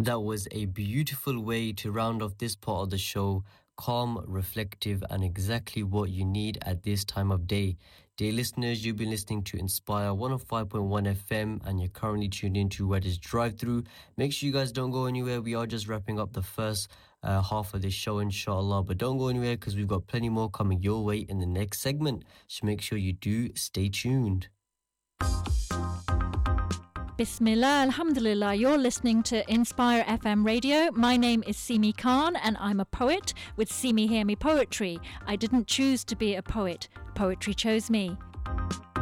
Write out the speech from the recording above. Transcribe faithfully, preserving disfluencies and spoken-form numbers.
That was a beautiful way to round off this part of the show. Calm, reflective, and exactly what you need at this time of day. Dear listeners, you've been listening to Inspire one oh five point one F M and you're currently tuned into Wedders Drive Through. Make sure you guys don't go anywhere. We are just wrapping up the first uh, half of this show, inshallah. But don't go anywhere because we've got plenty more coming your way in the next segment. So make sure you do stay tuned. Bismillah, Alhamdulillah, you're listening to Inspire F M Radio. My name is Simi Khan and I'm a poet with Simi Hear Me Poetry. I didn't choose to be a poet. Poetry chose me.